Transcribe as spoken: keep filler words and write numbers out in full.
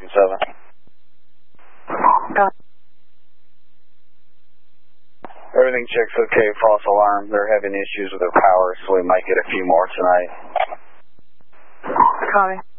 seven. Copy. Everything checks okay, false alarm. They're having issues with their power, so we might get a few more tonight. Copy.